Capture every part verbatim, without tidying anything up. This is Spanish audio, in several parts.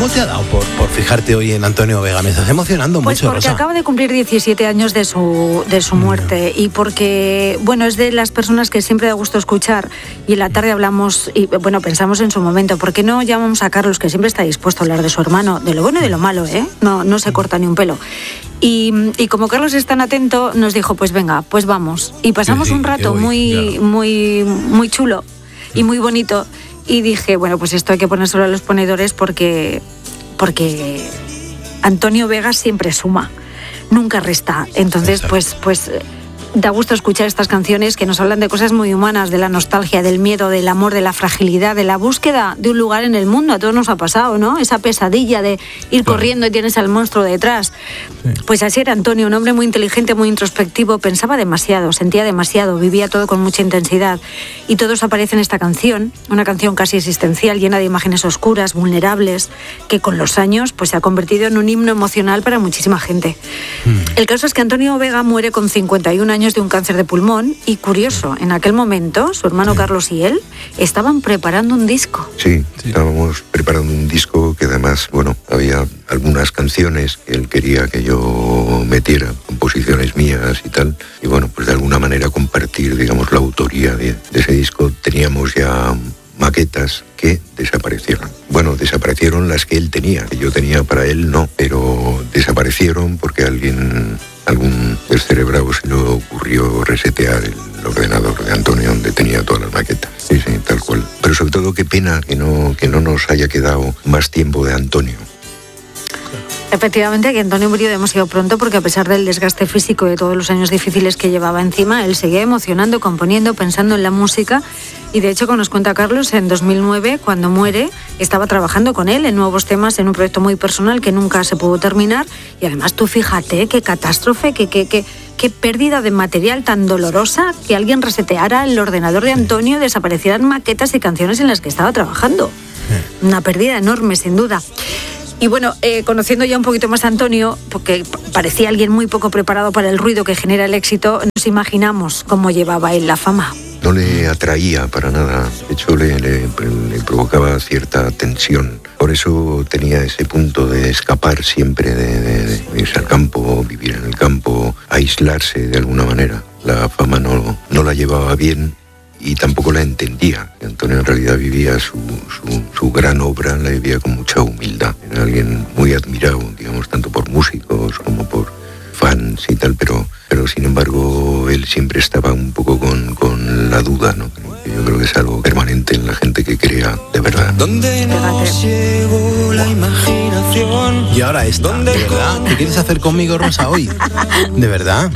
¿Cómo te ha dado por, por fijarte hoy en Antonio Vega? Me estás emocionando pues mucho, porque Rosa. acaba de cumplir diecisiete años de su, de su muerte, y porque, bueno, es de las personas que siempre da gusto escuchar, y en la tarde hablamos, y bueno, pensamos en su momento, ¿por qué no llamamos a Carlos, que siempre está dispuesto a hablar de su hermano, de lo bueno y de lo malo, ¿eh? No, no se corta ni un pelo. Y, y como Carlos es tan atento, nos dijo, pues venga, pues vamos. Y pasamos sí, sí, un rato voy, muy, claro. muy, muy chulo y muy bonito. Y dije, bueno, pues esto hay que ponérselo a los ponedores porque, porque Antonio Vega siempre suma, nunca resta. Entonces, Exacto. pues, pues da gusto escuchar estas canciones que nos hablan de cosas muy humanas, de la nostalgia, del miedo, del amor, de la fragilidad, de la búsqueda de un lugar en el mundo. A todos nos ha pasado, ¿no? Esa pesadilla de ir Claro. corriendo y tienes al monstruo detrás. Sí. Pues así era Antonio, un hombre muy inteligente, muy introspectivo, pensaba demasiado, sentía demasiado, vivía todo con mucha intensidad. Y todo eso aparece en esta canción, una canción casi existencial, llena de imágenes oscuras, vulnerables, que con los años pues se ha convertido en un himno emocional para muchísima gente. Mm. El caso es que Antonio Vega muere con cincuenta y un años de un cáncer de pulmón, y curioso, en aquel momento su hermano Carlos y él estaban preparando un disco. Sí, sí, estábamos preparando un disco que además, bueno, había algunas canciones que él quería que yo metiera, composiciones mías y tal, y bueno, pues de alguna manera compartir, digamos, la autoría de, de ese disco. Teníamos ya maquetas que desaparecieron. Bueno, desaparecieron las que él tenía, que yo tenía para él no, pero desaparecieron porque alguien, algún descerebrado se le ocurrió resetear el ordenador de Antonio donde tenía todas las maquetas. Sí, sí, tal cual. Pero sobre todo qué pena que no, que no nos haya quedado más tiempo de Antonio. Efectivamente, que Antonio murió demasiado pronto, porque a pesar del desgaste físico y de todos los años difíciles que llevaba encima, él seguía emocionando, componiendo, pensando en la música. Y de hecho, como nos cuenta Carlos, en dos mil nueve, cuando muere, estaba trabajando con él en nuevos temas, en un proyecto muy personal que nunca se pudo terminar. Y además tú fíjate qué catástrofe, qué, qué, qué, qué pérdida de material tan dolorosa, que alguien reseteara el ordenador de Antonio, desaparecieran maquetas y canciones en las que estaba trabajando. Una pérdida enorme, sin duda. Y bueno, eh, conociendo ya un poquito más a Antonio, porque parecía alguien muy poco preparado para el ruido que genera el éxito, nos imaginamos cómo llevaba él la fama. No le atraía para nada, de hecho le, le, le provocaba cierta tensión. Por eso tenía ese punto de escapar siempre, de, de, de irse al campo, vivir en el campo, aislarse de alguna manera. La fama no, no la llevaba bien y tampoco la entendía. Antonio en realidad vivía su, su, su gran obra, la vivía con mucha humildad. Era alguien muy admirado, digamos, tanto por músicos como por fans y tal, pero, pero sin embargo él siempre estaba un poco con, con la duda, ¿no? Yo creo que es algo permanente en la gente que crea de verdad. Donde nos llevó la imaginación. Y ahora esta, ¿de verdad? ¿Qué quieres hacer conmigo, Rosa, hoy? ¿De verdad?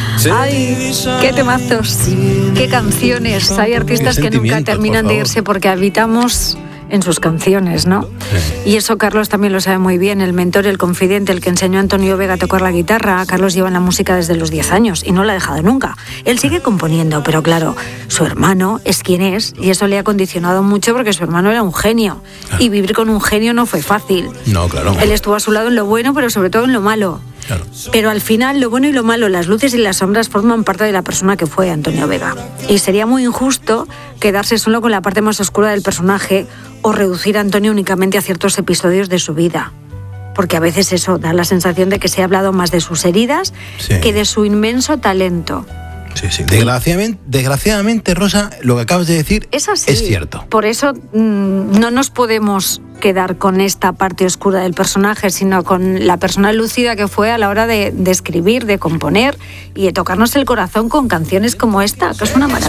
¡Ay, qué temazos! ¡Qué canciones! Hay artistas que nunca terminan de irse porque habitamos en sus canciones, ¿no? Sí. Y eso Carlos también lo sabe muy bien, el mentor, el confidente, el que enseñó a Antonio Vega a tocar la guitarra. Carlos lleva en la música desde los diez años y no la ha dejado nunca. Él sigue componiendo, pero claro, su hermano es quien es, y eso le ha condicionado mucho porque su hermano era un genio. Claro. Y vivir con un genio no fue fácil. No, claro. Él estuvo a su lado en lo bueno, pero sobre todo en lo malo. Claro. Pero al final, lo bueno y lo malo, las luces y las sombras forman parte de la persona que fue Antonio Vega. Y sería muy injusto quedarse solo con la parte más oscura del personaje o reducir a Antonio únicamente a ciertos episodios de su vida. Porque a veces eso da la sensación de que se ha hablado más de sus heridas, sí, que de su inmenso talento. Sí, sí. Desgraciadamente, desgraciadamente, Rosa, lo que acabas de decir es, así. Es cierto. Por eso mmm, no nos podemos quedar con esta parte oscura del personaje, sino con la persona lúcida que fue a la hora de, de escribir, de componer y de tocarnos el corazón con canciones como esta, que es una maravilla.